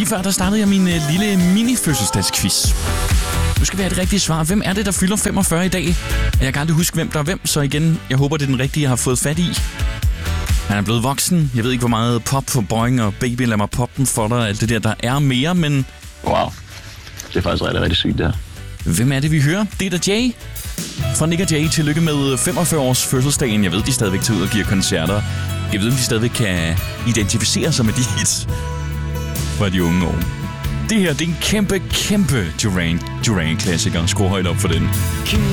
før, der startede jeg min lille mini-fødselsdagsquiz. Nu skal vi have et rigtigt svar. Hvem er det, der fylder 45 i dag? Jeg kan aldrig huske, hvem der er hvem, så igen, jeg håber, det er den rigtige, jeg har fået fat i. Han er blevet voksen. Jeg ved ikke, hvor meget pop for Boing og Baby, lad mig poppe den for dig. Alt det der er mere, men... Wow. Det er faktisk rigtig, rigtig sygt, det her. Hvem er det, vi hører? Det er da Jay. Fra Nick og Jay, tillykke med 45 års fødselsdagen. Jeg ved, de stadigvæk tager ud og giver koncerter. Jeg ved, om de stadigvæk kan identificere sig med de hits fra de unge år. Det her, det er en kæmpe Duran-klassiker. Skru højt op for den.